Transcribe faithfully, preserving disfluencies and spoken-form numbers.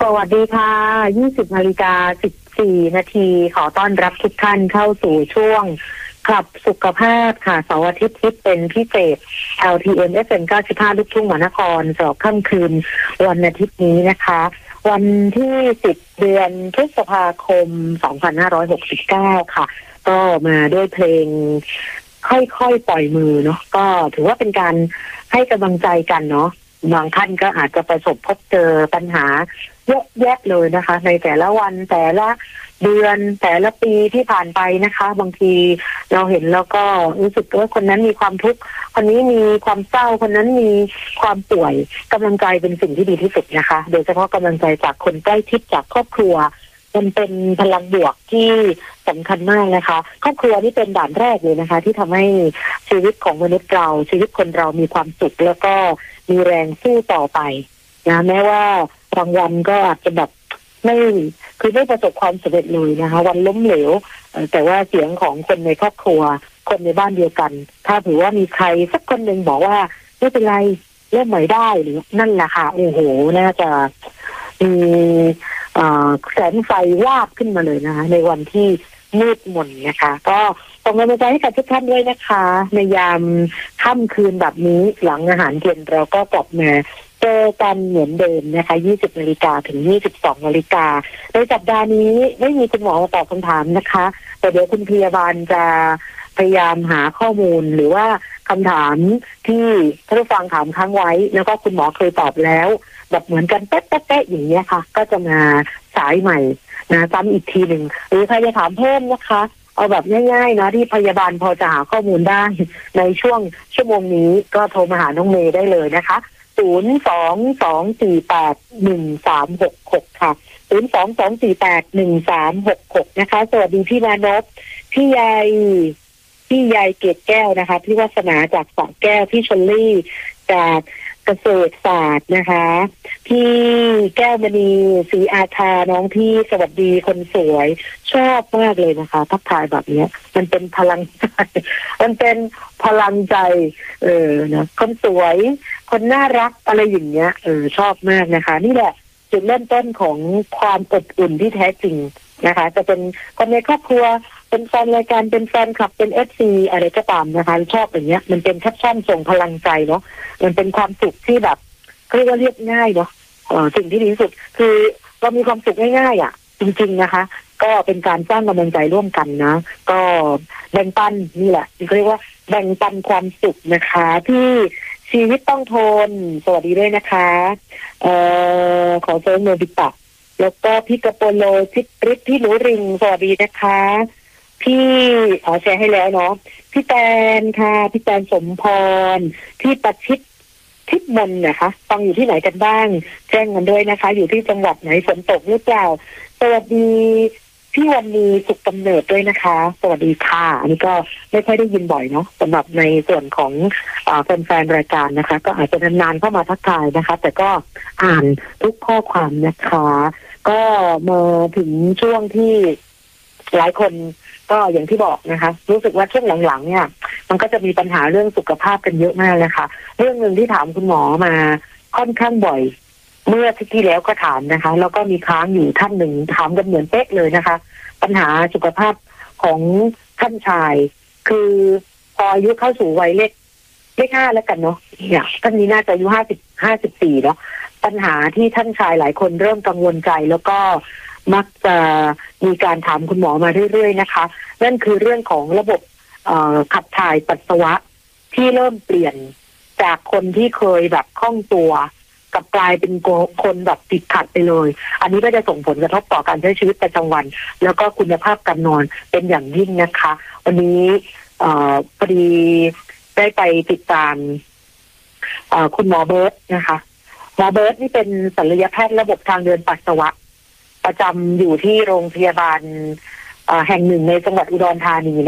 วัสดีค่ะยี่สิบนาฬิกาสิบสี่นาทีขอต้อนรับทุกท่านเข้าสู่ช่วงขับสุขภาพค่ะเสาร์อาทิตย์ที่เป็นพิเศษ แอล ที เอ็ม เอฟ เอ็ม เก้าสิบห้า ลูกทุ่งมหานครสำหรับค่ำคืนวันอาทิตย์นี้นะคะวันที่สิบเดือนพฤษภาคมสองพันห้าร้อยหกสิบเก้าค่ะก็มาด้วยเพลงค่อยๆปล่อยมือเนาะก็ถือว่าเป็นการให้กำลังใจกันเนาะบางท่านก็อาจจะประสบพบเจอปัญหาเยอะแยะเลยนะคะในแต่ละวันแต่ละเดือนแต่ละปีที่ผ่านไปนะคะบางทีเราเห็นแล้วก็รู้สึกว่าคนนั้นมีความทุกข์คนนี้มีความเศร้าคนนั้นมีความป่วยกำลังใจเป็นสิ่งที่ดีที่สุดนะคะโดยเฉพาะกำลังใจจากคนใกล้ชิดจากครอบครัวมันเป็นพลังบวกที่สำคัญมากนะคะครอบครัวนี่เป็นด่านแรกเลยนะคะที่ทำให้ชีวิตของมนุษย์เราชีวิตคนเรามีความสุขแล้วก็มีแรงสู้ต่อไปนะแม้ว่ารางวัลก็อาจจะแบบไม่คือไม่ประสบความสำเร็จเลยนะคะวันล้มเหลวแต่ว่าเสียงของคนในครอบครัวคนในบ้านเดียวกันถ้าถือว่ามีใครสักคนหนึ่งบอกว่าไม่เป็นไรเริ่มใหม่ได้หรือนั่นแหละค่ะโอ้โหน่าจะมีแสงไฟวาบขึ้นมาเลยนะคะในวันที่มืดมนนะคะก็ส่งกำลังใจให้กับทุกท่านด้วยนะคะในยามค่ำคืนแบบนี้หลังอาหารเย็นเราก็กลับมาเจอกันเหมือนเดิมนะคะยี่สิบนาฬิกาถึงยี่สิบสองนาฬิกาในสัปดาห์นี้ไม่มีคุณหมอมาตอบคำถามนะคะแต่เดี๋ยวคุณพยาบาลจะพยายามหาข้อมูลหรือว่าคำถามที่ท่านผู้ฟังถามค้างไว้แล้วก็คุณหมอเคยตอบแล้วแบบเหมือนกันเป๊ะๆๆอย่างนี้ค่ะก็จะมาสายใหม่นะซ้ำอีกทีหนึ่งหรือใครจะถามเพิ่มนะคะเอาแบบง่ายๆนะที่พยาบาลพอจะหาข้อมูลได้ในช่วงชั่วโมงนี้ก็โทรมาหาน้องเมย์ได้เลยนะคะศูนย์ สอง สอง สี่ แปด หนึ่ง สาม หก หกค่ะศูนย์ สอง สอง สี่ แปด หนึ่ง สาม หก หกนะคะสวัสดีพี่มานพพี่ยายพี่ยายเกศแก้วนะคะพี่วาสนาจากสระแก้วพี่ชลลี่จากเกษตรศาสตร์นะคะพี่แก้วมณีศรีอาทาน้องพี่สวัสดีคนสวยชอบมากเลยนะคะทักทายแบบนี้มันเป็นพลังใจมันเป็นพลังใจเออนะคนสวยคนน่ารักอะไรอย่างเงี้ยเออชอบมากนะคะนี่แหละจุดเริ่มต้นของความอบอุ่นที่แท้จริงนะคะจะเป็นคนในครอบครัวเป็นแฟนรายการเป็นแฟนคลับเป็นเอฟซีอะไรก็ตามนะคะชอบอย่างเงี้ยมันเป็นแคปชั่นส่งพลังใจเนาะมันเป็นความสุขที่แบบเรียกว่าเรียบง่ายเนาะเออสิ่งที่ดีที่สุดคือเรามีความสุขง่ายๆอ่ะจริงๆนะคะก็เป็นการสร้างกำลังใจร่วมกันนะก็แบ่งปันนี่แหละเรียกว่าแบ่งปันความสุขนะคะที่ชีวิตต้องทนสวัสดีด้วยนะคะเอ่อขอเชิญโนบิตะแล้วก็พี่กระโปโลพี่ริศพี่หนูริงสวัสดีนะคะพี่ขอแชร์ให้แล้วเนาะพี่แตนค่ะพี่แตนสมพรพี่ประชิดทิพย์มนนะคะฟังอยู่ที่ไหนกันบ้างแจ้งกันด้วยนะคะอยู่ที่จังหวัดไหนฝนตกหรือเปล่าสวัสดีพี่วันนี้สุขกำเนิดด้วยนะคะสวัสดีค่ะอันนี้ก็ไม่ค่อยได้ยินบ่อยเนาะสำหรับในส่วนของอ่าแฟนๆรายการนะคะก็อาจจะนานๆเข้ามาทักทายนะคะแต่ก็อ่านทุกข้อความนะคะก็มาถึงช่วงที่หลายคนก็อย่างที่บอกนะคะรู้สึกว่าช่วงหลังๆเนี่ยมันก็จะมีปัญหาเรื่องสุขภาพกันเยอะมากเลยค่ะเรื่องหนึ่งที่ถามคุณหมอมาค่อนข้างบ่อยเมื่อที่แล้วก็ถามนะคะแล้วก็มีค้างอยู่ท่านหนึ่งถามกันเหมือนเป๊ะเลยนะคะปัญหาสุขภาพของท่านชายคือพออายุเข้าสู่วัยเลขเลขห้าแล้วกันเนาะเนี่ยท่านนี้น่าจะอายุห้าสิบห้าสิบสี่แล้วปัญหาที่ท่านชายหลายคนเริ่มกังวลใจแล้วก็มักจะมีการถามคุณหมอมาเรื่อยๆนะคะนั่นคือเรื่องของระบบขับถ่ายปัสสาวะที่เริ่มเปลี่ยนจากคนที่เคยแบบคล่องตัวกับกลายเป็นคนแบบติดขัดไปเลยอันนี้ก็จะส่งผลกระทบต่อการใช้ชีวิตประจำวันแล้วก็คุณภาพการนอนเป็นอย่างยิ่งนะคะวันนี้พอดีได้ไปติดตามคุณหมอเบิร์ตนะคะหมอเบิร์ตนี่เป็นศัลยแพทย์ระบบทางเดินปัสสาวะประจำอยู่ที่โรงพยาบาลแห่งหนึ่งในจังหวัดอุดรธานี